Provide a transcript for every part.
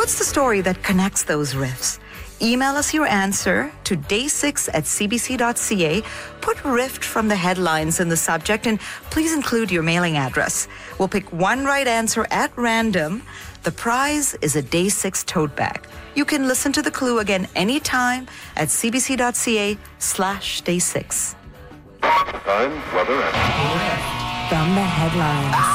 What's the story that connects those riffs? Email us your answer to day6@cbc.ca. Put rift from the headlines in the subject and please include your mailing address. We'll pick one right answer at random. The prize is a Day 6 tote bag. You can listen to the clue again anytime at cbc.ca/day6. Time, weather, and From the headlines.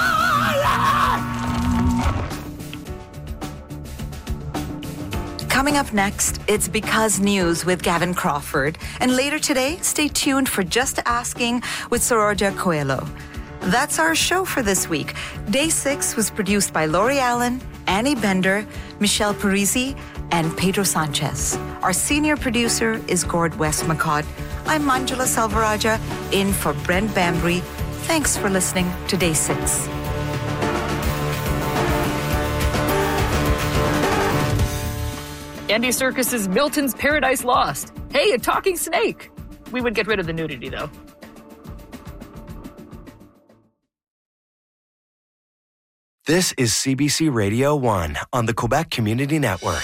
Coming up next, it's Because News with Gavin Crawford. And later today, stay tuned for Just Asking with Soroja Coelho. That's our show for this week. Day 6 was produced by Lori Allen, Annie Bender, Michelle Parisi, and Pedro Sanchez. Our senior producer is Gord Westmacott. I'm Manjula Selvarajah, in for Brent Bambry. Thanks for listening to Day 6. Andy Serkis's Milton's Paradise Lost. Hey, a talking snake. We would get rid of the nudity, though. This is CBC Radio 1 on the Quebec Community Network.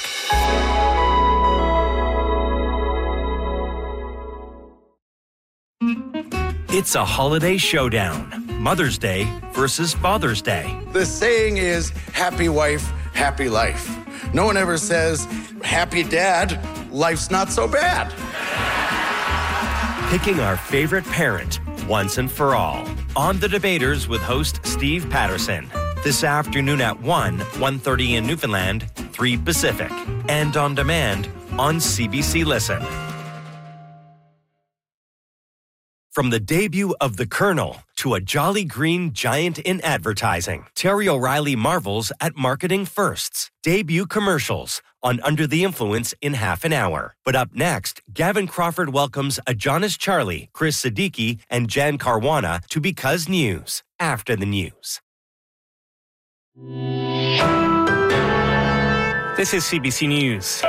It's a holiday showdown. Mother's Day versus Father's Day. The saying is, happy wife, happy life. No one ever says, happy dad, life's not so bad. Picking our favorite parent once and for all. On The Debaters with host Steve Patterson. This afternoon at 1:30 in Newfoundland, 3 Pacific. And on demand on CBC Listen. From the debut of The Colonel to a jolly green giant in advertising, Terry O'Reilly marvels at marketing firsts. Debut commercials on Under the Influence in half an hour. But up next, Gavin Crawford welcomes Adonis Charlie, Chris Siddiqui, and Jan Caruana to Because News after the news. This is CBC News.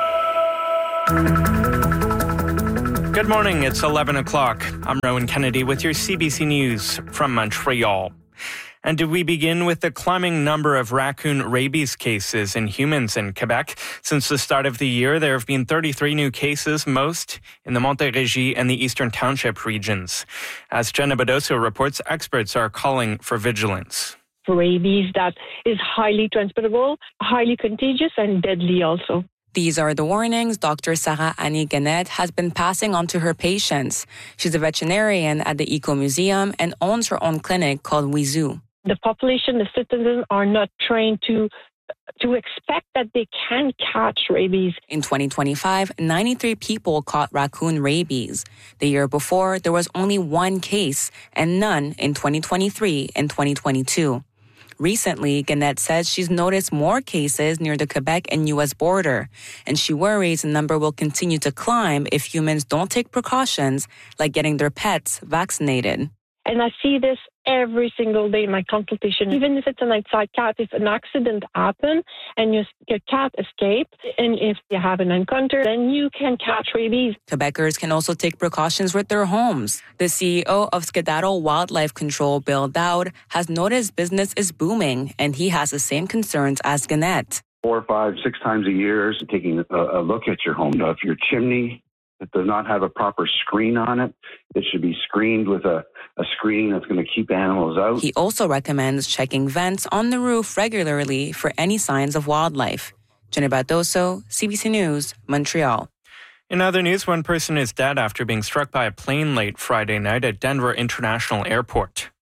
Good morning, it's 11 o'clock. I'm Rowan Kennedy with your CBC News from Montreal. And we begin with the climbing number of raccoon rabies cases in humans in Quebec. Since the start of the year, there have been 33 new cases, most in the Montérégie and the Eastern Township regions. As Jenna Badoso reports, experts are calling for vigilance. Rabies that is highly transmittable, highly contagious, and deadly also. These are the warnings Dr. Sarah Annie Gannett has been passing on to her patients. She's a veterinarian at the Eco Museum and owns her own clinic called Wizoo. The population, the citizens are not trained to expect that they can catch rabies. In 2025, 93 people caught raccoon rabies. The year before, there was only 1 case and none in 2023 and 2022. Recently, Gannett says she's noticed more cases near the Quebec and U.S. border, and she worries the number will continue to climb if humans don't take precautions like getting their pets vaccinated. And I see this every single day in my consultation. Even if it's an outside cat, if an accident happens and your cat escaped, and if you have an encounter, then you can catch rabies. Quebecers can also take precautions with their homes. The CEO of Skedaddle Wildlife Control, Bill Dowd, has noticed business is booming, and he has the same concerns as Gannett. 4, 5, 6 times a year, taking a look at your home. If your chimney does not have a proper screen on it, it should be screened with a screen that's going to keep animals out. He also recommends checking vents on the roof regularly for any signs of wildlife. Jenna Badoso, CBC News, Montreal. In other news, 1 person is dead after being struck by a plane late Friday night at Denver International Airport.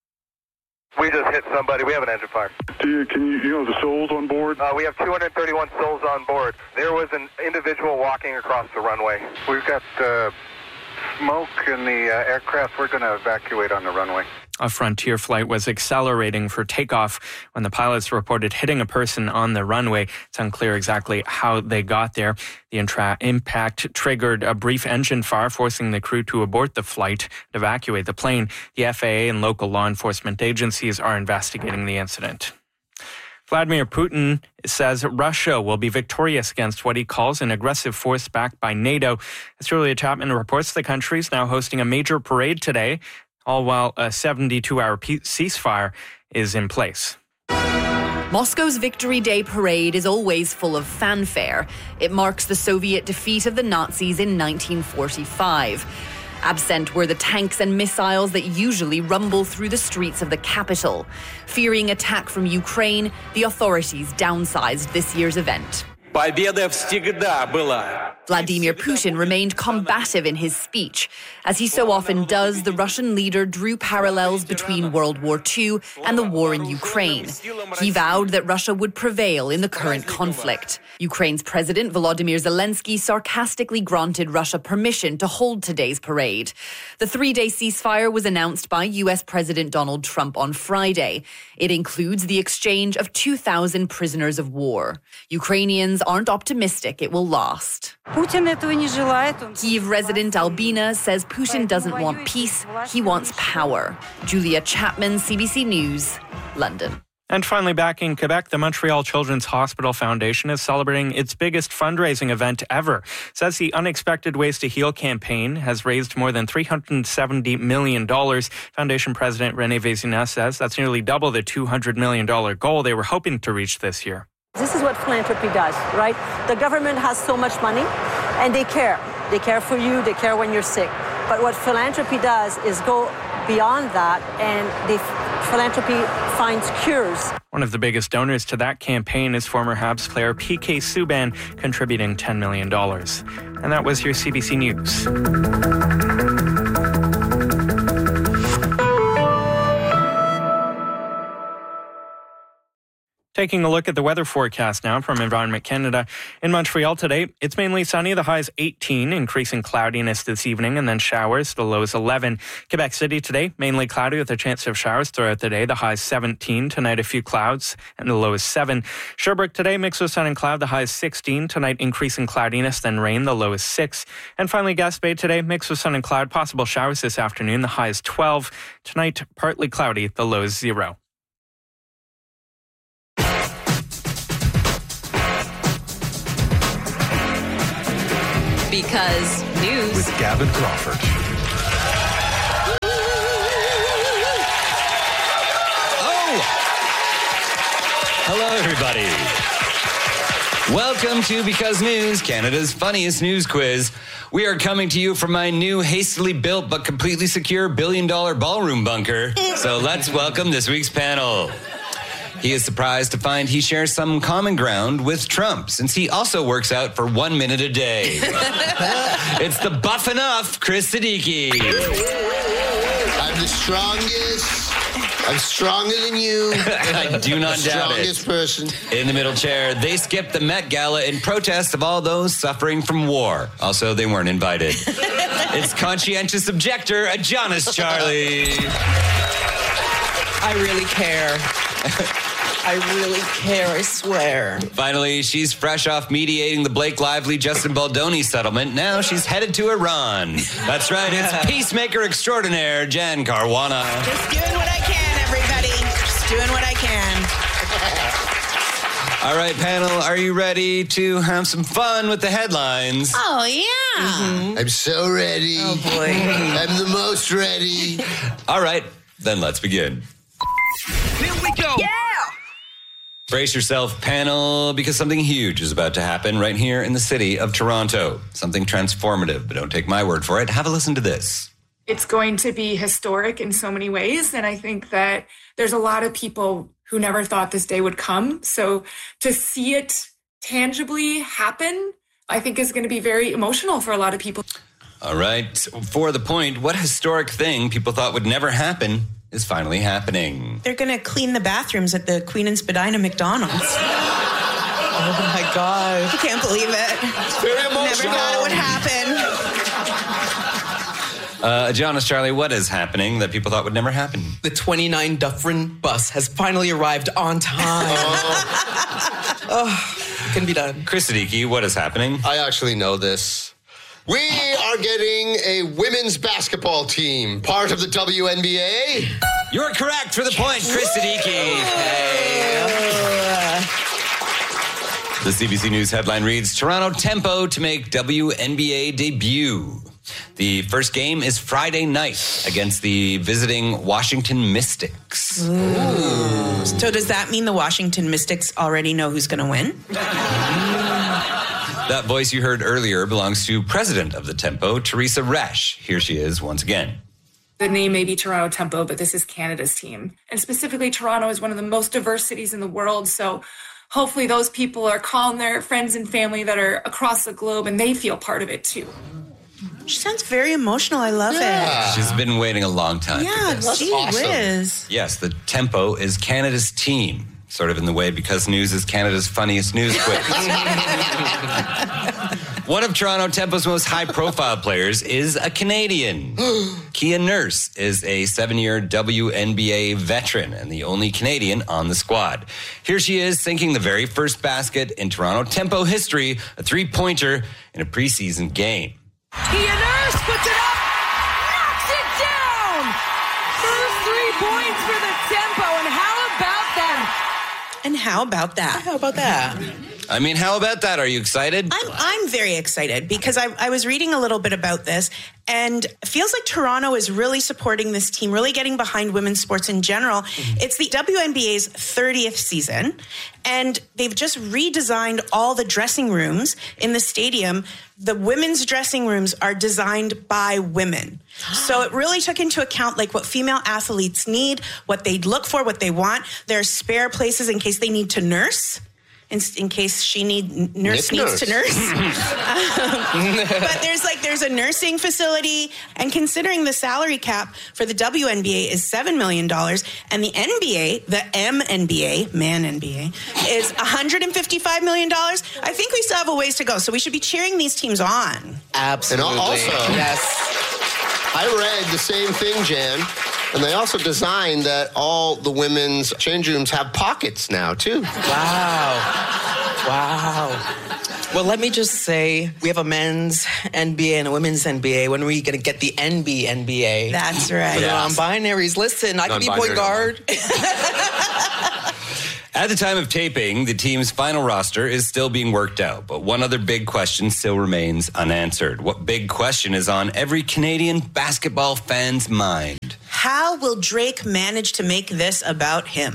we just hit somebody. We have an engine fire. Can you know the souls on board? We have 231 souls on board. There was an individual walking across the runway. We've got smoke in the aircraft. We're going to evacuate on the runway. A Frontier flight was accelerating for takeoff when the pilots reported hitting a person on the runway. It's unclear exactly how they got there. The impact triggered a brief engine fire, forcing the crew to abort the flight and evacuate the plane. The FAA and local law enforcement agencies are investigating the incident. Vladimir Putin says Russia will be victorious against what he calls an aggressive force backed by NATO. As Julia Chapman reports, the country is now hosting a major parade today, all while a 72-hour ceasefire is in place. Moscow's Victory Day parade is always full of fanfare. It marks the Soviet defeat of the Nazis in 1945. Absent were the tanks and missiles that usually rumble through the streets of the capital. Fearing attack from Ukraine, the authorities downsized this year's event. Vladimir Putin remained combative in his speech. As he so often does, the Russian leader drew parallels between World War II and the war in Ukraine. He vowed that Russia would prevail in the current conflict. Ukraine's President Volodymyr Zelensky sarcastically granted Russia permission to hold today's parade. The 3-day ceasefire was announced by U.S. President Donald Trump on Friday. It includes the exchange of 2,000 prisoners of war. Ukrainians aren't optimistic it will last. Kyiv resident Albina says Putin doesn't want peace, he wants power. Julia Chapman, CBC News, London. And finally, back in Quebec, the Montreal Children's Hospital Foundation is celebrating its biggest fundraising event ever. It says the Unexpected Ways to Heal campaign has raised more than $370 million. Foundation President René Vézina says that's nearly double the $200 million goal they were hoping to reach this year. This is what philanthropy does, right? The government has so much money, and they care. They care for you, they care when you're sick. But what philanthropy does is go beyond that, and philanthropy finds cures. One of the biggest donors to that campaign is former Habs player PK Subban, contributing $10 million. And that was your CBC News. Taking a look at the weather forecast now from Environment Canada. In Montreal today, it's mainly sunny. The high is 18, increasing cloudiness this evening, and then showers. The low is 11. Quebec City today, mainly cloudy with a chance of showers throughout the day. The high is 17. Tonight, a few clouds, and the low is 7. Sherbrooke today, mixed with sun and cloud. The high is 16. Tonight, increasing cloudiness, then rain. The low is 6. And finally, Gaspé today, mixed with sun and cloud. Possible showers this afternoon. The high is 12. Tonight, partly cloudy. The low is 0. Because News with Gavin Crawford. Oh! Hello, everybody. Welcome to Because News, Canada's funniest news quiz. We are coming to you from my new hastily built but completely secure $1 billion ballroom bunker. So let's welcome this week's panel. He is surprised to find he shares some common ground with Trump, since he also works out for 1 minute a day. It's the buff enough Chris Siddiqui. I'm the strongest. I'm stronger than you. I do not doubt it. Strongest person. In the middle chair, they skipped the Met Gala in protest of all those suffering from war. Also, they weren't invited. It's conscientious objector, Adonis Charlie. I really care. I really care, I swear. Finally, she's fresh off mediating the Blake Lively, Justin Baldoni settlement. Now she's headed to Iran. That's right, it's peacemaker extraordinaire, Jen Caruana. Just doing what I can, everybody. Just doing what I can. All right, panel, are you ready to have some fun with the headlines? Oh, yeah. Mm-hmm. I'm so ready. Oh, boy. I'm the most ready. All right, then let's begin. Here we go. Yeah! Brace yourself, panel, because something huge is about to happen right here in the city of Toronto. Something transformative, but don't take my word for it. Have a listen to this. It's going to be historic in so many ways, and I think that there's a lot of people who never thought this day would come. So to see it tangibly happen, I think is going to be very emotional for a lot of people. All right, for the point, what historic thing people thought would never happen is finally happening. They're going to clean the bathrooms at the Queen and Spadina McDonald's. Oh, my God. I can't believe it. It's very emotional. Never thought it would happen. Jonas, Charlie, what is happening that people thought would never happen? The 29 Dufferin bus has finally arrived on time. It can be done. Chris Siddiqui, what is happening? I actually know this. We are getting a women's basketball team, part of the WNBA. You're correct for the point, Chris Siddiqui. The CBC News headline reads, Toronto Tempo to make WNBA debut. The first game is Friday night against the visiting Washington Mystics. Ooh. So does that mean the Washington Mystics already know who's going to win? That voice you heard earlier belongs to president of the Tempo, Teresa Resch. Here she is once again. The name may be Toronto Tempo, but this is Canada's team. And specifically, Toronto is one of the most diverse cities in the world. So hopefully those people are calling their friends and family that are across the globe and they feel part of it too. She sounds very emotional. I love it. She's been waiting a long time for this. Gee whiz. Yes, the Tempo is Canada's team. Sort of in the way Because News is Canada's funniest news quiz. One of Toronto Tempo's most high-profile players is a Canadian. Kia Nurse is a 7-year WNBA veteran and the only Canadian on the squad. Here she is sinking the very first basket in Toronto Tempo history, a three-pointer in a preseason game. Kia Nurse puts it up, knocks it down. First 3 points for the Tempo, and how about that? And how about that? How about that? I mean, how about that? Are you excited? I'm very excited because I was reading a little bit about this, and it feels like Toronto is really supporting this team, really getting behind women's sports in general. It's the WNBA's 30th season, and they've just redesigned all the dressing rooms in the stadium. The women's dressing rooms are designed by women. So it really took into account like what female athletes need, what they look for, what they want. There are spare places in case they need to nurse. In case she needs to nurse. But there's a nursing facility, and considering the salary cap for the WNBA is $7 million, and the NBA, the MNBA, Man NBA, is $155 million, I think we still have a ways to go. So we should be cheering these teams on. Absolutely. And also, yes. I read the same thing, Jan. And they also designed that all the women's change rooms have pockets now, too. Wow. Well, let me just say, we have a men's NBA and a women's NBA. When are we going to get the NBA? That's right. For the non-binaries. Listen, I can be point guard. At the time of taping, the team's final roster is still being worked out, but one other big question still remains unanswered. What big question is on every Canadian basketball fan's mind? How will Drake manage to make this about him?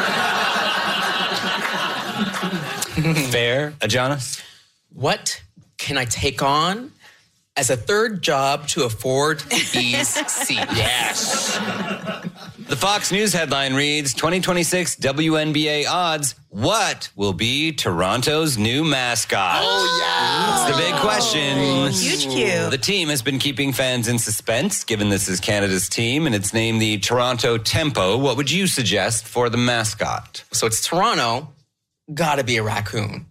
Fair, Adonis? What can I take on as a third job to afford these seats? Yes. The Fox News headline reads, 2026 WNBA odds, what will be Toronto's new mascot? Oh, yeah. It's the big question. Huge cue. The team has been keeping fans in suspense, given this is Canada's team, and it's named the Toronto Tempo. What would you suggest for the mascot? So it's Toronto, gotta be a raccoon.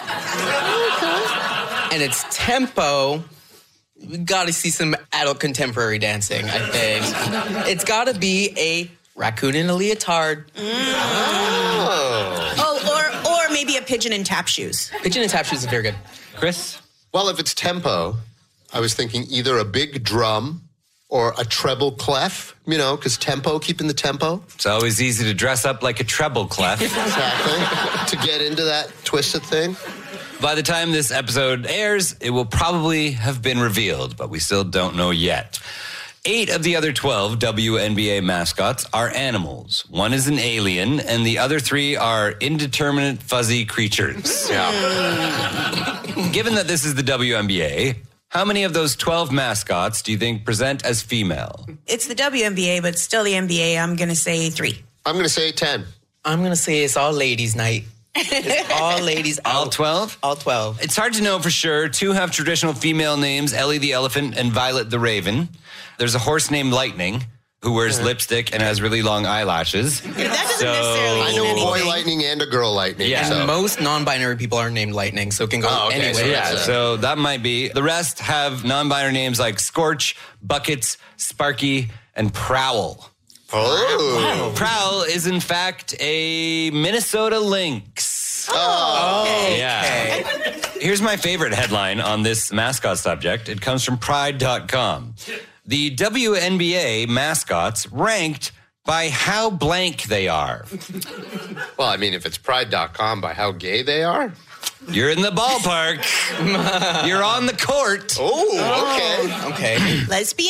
And it's Tempo, we gotta see some adult contemporary dancing, I think. It's gotta be a raccoon in a leotard. Or maybe a pigeon in tap shoes. Pigeon in tap shoes is very good. Chris? Well, if it's Tempo, I was thinking either a big drum or a treble clef, because tempo, keeping the tempo. It's always easy to dress up like a treble clef. Exactly. To get into that twisted thing. By the time this episode airs, it will probably have been revealed, but we still don't know yet. 8 of the other 12 WNBA mascots are animals. One is an alien, and the other 3 are indeterminate fuzzy creatures. Yeah. Given that this is the WNBA, how many of those 12 mascots do you think present as female? It's the WNBA, but still the NBA. I'm going to say 3. I'm going to say 10. I'm going to say it's all ladies' night. It's all ladies. All 12? All 12. It's hard to know for sure. 2 have traditional female names, Ellie the Elephant and Violet the Raven. There's a horse named Lightning who wears lipstick and has really long eyelashes. That doesn't necessarily mean I know a boy anything. Lightning and a girl Lightning. Yeah. And most non-binary people are named Lightning, so it can go anywhere. So Yeah, so that might be. The rest have non-binary names like Scorch, Buckets, Sparky, and Prowl. Oh. Prowl is, in fact, a Minnesota Lynx. Oh. Okay. Yeah. Here's my favorite headline on this mascot subject. It comes from Pride.com. The WNBA mascots ranked by how blank they are. Well, I mean, if it's Pride.com, by how gay they are? You're in the ballpark. You're on the court. Oh, Okay. Lesbian?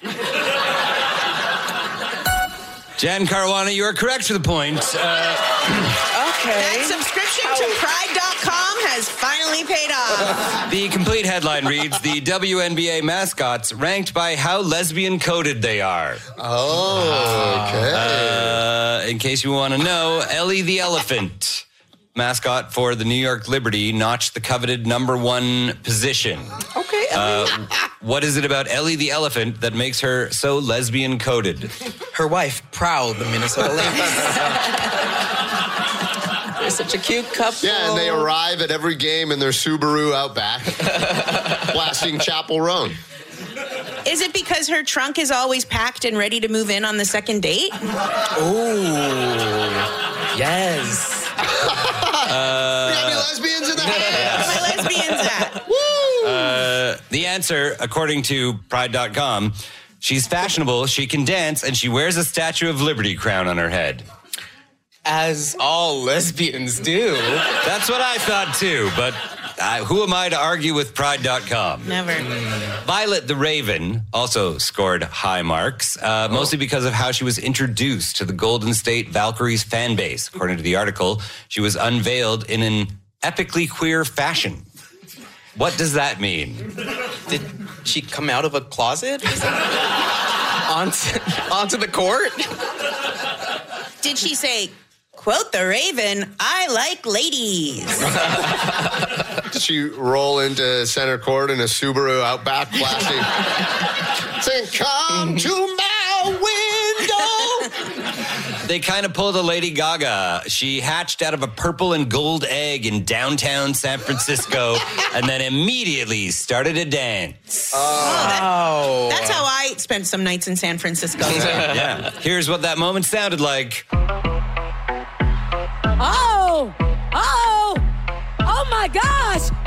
Jan Caruana, you are correct for the point. That subscription to Pride.com has finally paid off. The complete headline reads, the WNBA mascots ranked by how lesbian-coded they are. Oh, okay. In case you want to know, Ellie the Elephant, mascot for the New York Liberty, notched the coveted #1 position. Okay, Ellie. What is it about Ellie the Elephant that makes her so lesbian-coded? Her wife, Proud, the Minnesota Lynx. They're such a cute couple. Yeah, and they arrive at every game in their Subaru Outback, blasting Chapel Roan. Is it because her trunk is always packed and ready to move in on the second date? Oh, yes. We got any lesbians in the house? Where my lesbians at? Woo! The answer, according to Pride.com, she's fashionable, she can dance, and she wears a Statue of Liberty crown on her head. As all lesbians do. That's what I thought too, but who am I to argue with Pride.com? Never. Violet the Raven also scored high marks, mostly because of how she was introduced to the Golden State Valkyries fan base. According to the article, she was unveiled in an epically queer fashion. What does that mean? Did she come out of a closet? onto the court? Did she say, quote the Raven, I like ladies? Did she roll into center court in a Subaru Outback blasting? Saying, come to my window. They kind of pulled a Lady Gaga. She hatched out of a purple and gold egg in downtown San Francisco and then immediately started to dance. That's how I spent some nights in San Francisco. Yeah. Here's what that moment sounded like. Oh my gosh!